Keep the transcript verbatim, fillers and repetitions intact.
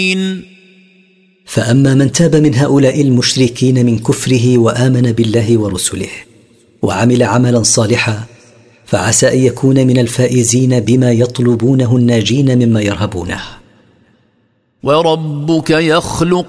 فأما من تاب من هؤلاء المشركين من كفره وآمن بالله ورسله وعمل عملا صالحا فعسى أن يكون من الفائزين بما يطلبونه الناجين مما يرهبونه. وربك يخلق